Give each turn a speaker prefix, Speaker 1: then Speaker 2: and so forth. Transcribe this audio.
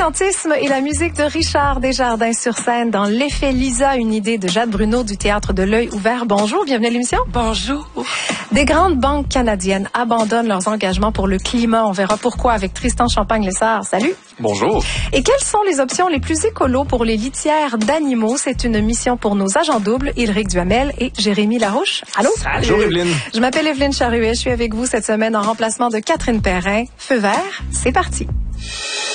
Speaker 1: militantisme et la musique de Richard Desjardins sur scène dans L'effet Lisa, une idée de Jade Bruno du Théâtre de l'Œil ouvert. Bonjour, bienvenue à l'émission.
Speaker 2: Bonjour.
Speaker 1: Des grandes banques canadiennes abandonnent leurs engagements pour le climat. On verra pourquoi avec Tristan Champagne-Lessard. Salut.
Speaker 3: Bonjour.
Speaker 1: Et quelles sont les options les plus écolos pour les litières d'animaux? C'est une mission pour nos agents doubles, Ilric Duhamel et Jérémy Larouche. Allô?
Speaker 3: Salut. Bonjour Evelyne.
Speaker 1: Je m'appelle Evelyne Charuet. Je suis avec vous cette semaine en remplacement de Catherine Perrin. Feu vert, c'est parti.